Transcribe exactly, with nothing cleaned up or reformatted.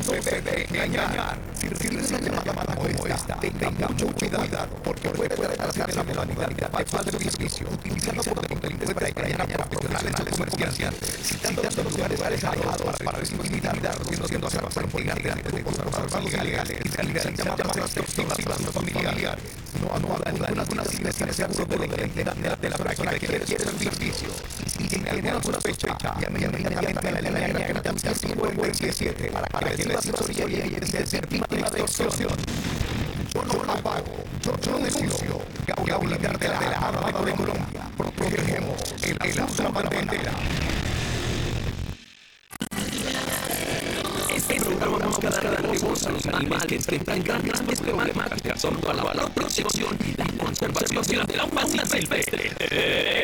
debe engañar. Si recibes una llamada como esta, tenga mucho cuidado, porque puede tratarse de la modalidad de falso servicio, utilizando por delincuentes para engañar a profesionales o comerciantes, citando los lugares alejados para intimidarlos, siendo hacerlos por gigantes de cosas ilegales, realizan llamadas extorsivas a los familiares. No anulan ninguna sin seguro de la identidad de la persona que quiere el servicio. Si tiene alguna sospecha, llame inmediatamente a la línea gratuita cinco nueve siete para que le asesoría y evite ser víctima de extorsión. Yo no la pago, yo no denuncio. Gaulitar de la Armada de Colombia. Protegemos el abuso de la bandera. Este programa busca darle voz a los animales que enfrentan grandes problemáticas, como la protección y la conservación de la fauna silvestre.